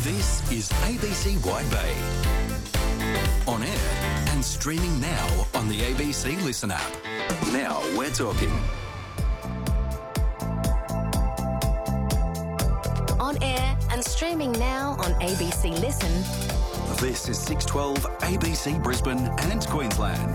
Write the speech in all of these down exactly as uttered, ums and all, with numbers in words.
This is A B C Wide Bay. On air and streaming now on the A B C Listen app. Now we're talking. On air and streaming now on A B C Listen. This is six twelve A B C Brisbane and Queensland.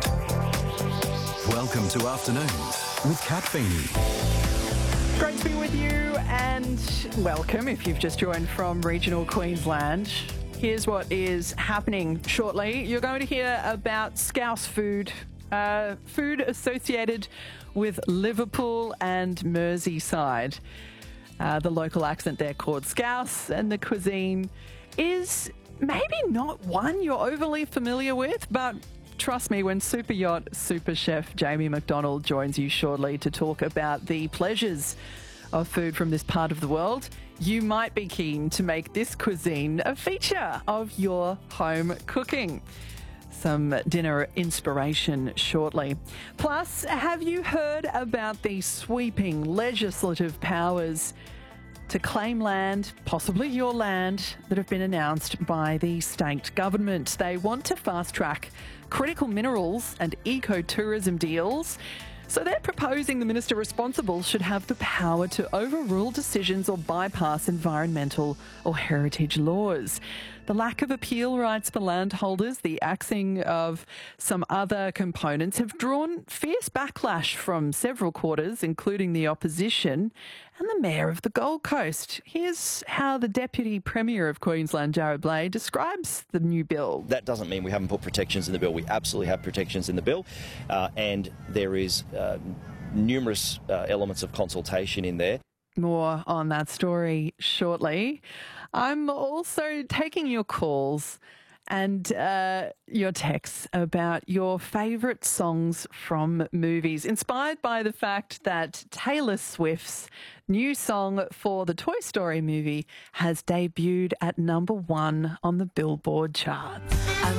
Welcome to Afternoons with Kat Feeney. Great to be with you and welcome if you've just joined from regional Queensland. Here's what is happening shortly. You're going to hear about Scouse food, uh, food associated with Liverpool and Merseyside. Uh, the local accent there called Scouse, and the cuisine is maybe not one you're overly familiar with, but trust me, when super yacht super chef Jamie McDonald joins you shortly to talk about the pleasures of food from this part of the world, you might be keen to make this cuisine a feature of your home cooking. Some dinner inspiration shortly. Plus, have you heard about the sweeping legislative powers to claim land, possibly your land, that have been announced by the state government? They want to fast-track critical minerals and ecotourism deals. So they're proposing the minister responsible should have the power to overrule decisions or bypass environmental or heritage laws. The lack of appeal rights for landholders, the axing of some other components have drawn fierce backlash from several quarters, including the opposition and the Mayor of the Gold Coast. Here's how the Deputy Premier of Queensland, Jarrod Bleijie, describes the new bill. That doesn't mean we haven't put protections in the bill. We absolutely have protections in the bill, uh, and there is uh, numerous uh, elements of consultation in there. More on that story shortly. I'm also taking your calls and uh, your texts about your favourite songs from movies, inspired by the fact that Taylor Swift's new song for the Toy Story movie has debuted at number one on the Billboard charts.